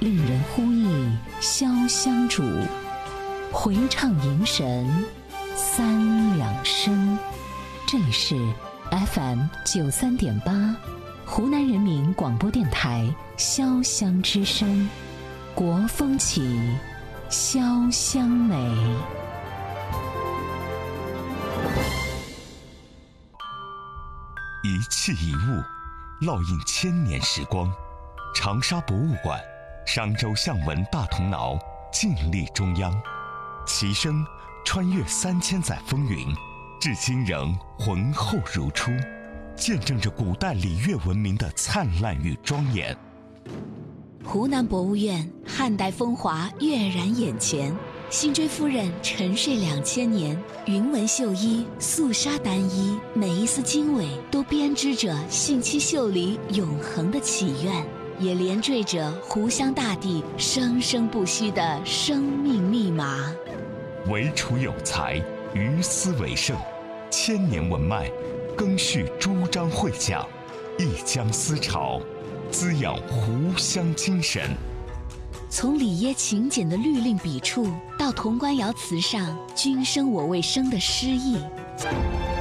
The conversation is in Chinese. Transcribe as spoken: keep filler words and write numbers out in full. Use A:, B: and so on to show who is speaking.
A: 令人呼忆潇湘主，回唱迎神三两声。这里是 F M 九三点八，湖南人民广播电台潇湘之声，国风起，潇湘美。
B: 一器一物，烙印千年时光。长沙博物馆、商周象纹大铜挠静立中央，其声穿越三千载风云，至今仍浑厚如初，见证着古代礼乐文明的灿烂与庄严。
C: 湖南博物院汉代风华跃然眼前，辛追夫人沉睡两千年，云纹绣衣、素纱单衣，每一丝经纬都编织着信息秀里永恒的祈愿，也连缀着湖湘大地生生不息的生命密码。
B: 惟楚有才，于斯为盛，千年文脉，更续朱张会讲，一江思潮，滋养湖湘精神。
C: 从礼耶勤俭的律令笔触，到潼关窑瓷上君生我未生的诗意，